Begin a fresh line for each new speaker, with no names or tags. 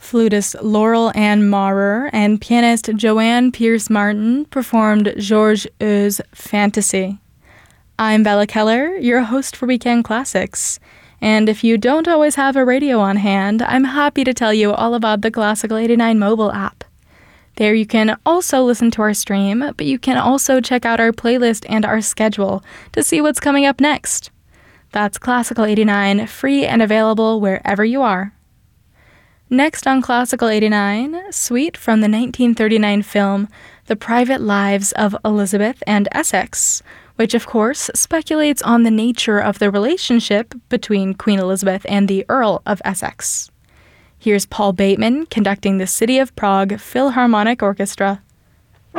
flutist Laurel Ann Maurer and pianist Joanne Pierce Martin performed Georges Eu's Fantasy. I'm Bella Keller, your host for Weekend Classics. And if you don't always have a radio on hand, I'm happy to tell you all about the Classical 89 mobile app. There you can also listen to our stream, but you can also check out our playlist and our schedule to see what's coming up next. That's Classical 89, free and available wherever you are. Next on Classical 89, Suite from the 1939 film The Private Lives of Elizabeth and Essex, which of course speculates on the nature of the relationship between Queen Elizabeth and the Earl of Essex. Here's Paul Bateman conducting the City of Prague Philharmonic Orchestra.